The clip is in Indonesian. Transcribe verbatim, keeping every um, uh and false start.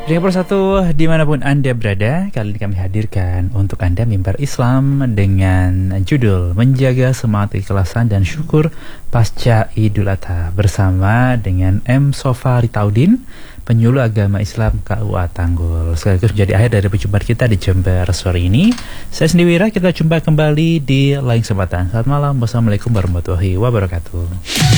Dengan persatu dimanapun Anda berada, kali ini kami hadirkan untuk Anda mimbar Islam dengan judul Menjaga Semangat Ikhlasan dan Syukur Pasca Idul Adha bersama dengan M. Sofa Ritaudin, penyuluh agama Islam K U A Tanggul. Sekaligus menjadi akhir dari perjumpaan kita di Jember sore ini. Saya sendiri Wira, kita jumpa kembali di lain kesempatan. Selamat malam, wassalamualaikum warahmatullahi wabarakatuh.